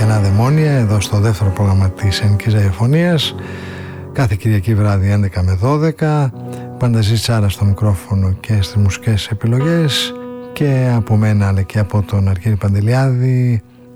Κενά Δαιμόνια εδώ στο δεύτερο πρόγραμμα της Ελληνικής Ραδιοφωνίας, κάθε Κυριακή βράδυ 11 με 12. Πανταζή Τσάρα στο μικρόφωνο και στις μουσικές επιλογές, και από μένα αλλά και από τον Αργύρη Παντελιάδη